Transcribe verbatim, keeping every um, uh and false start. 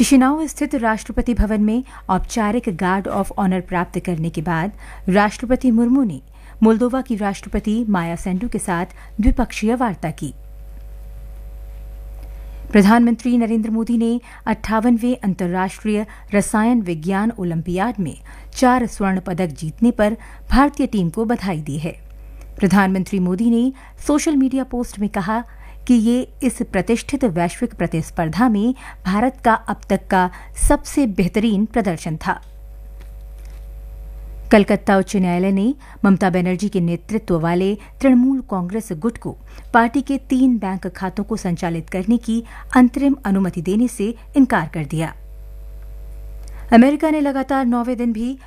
चिशिनाउ स्थित राष्ट्रपति भवन में औपचारिक गार्ड ऑफ ऑनर प्राप्त करने के बाद राष्ट्रपति मुर्मू ने मोल्दोवा की राष्ट्रपति माया सेंडू के साथ द्विपक्षीय वार्ता की। प्रधानमंत्री नरेंद्र मोदी ने अट्ठावनवें अंतर्राष्ट्रीय रसायन विज्ञान ओलंपियाड में चार स्वर्ण पदक जीतने पर भारतीय टीम को बधाई दी है। प्रधानमंत्री मोदी ने सोशल मीडिया पोस्ट में कहा कि ये इस प्रतिष्ठित वैश्विक प्रतिस्पर्धा में भारत का अब तक का सबसे बेहतरीन प्रदर्शन था। कलकत्ता उच्च न्यायालय ने ममता बनर्जी के नेतृत्व वाले तृणमूल कांग्रेस गुट को पार्टी के तीन बैंक खातों को संचालित करने की अंतरिम अनुमति देने से इनकार कर दिया। अमेरिका ने लगातार नौवें दिन भी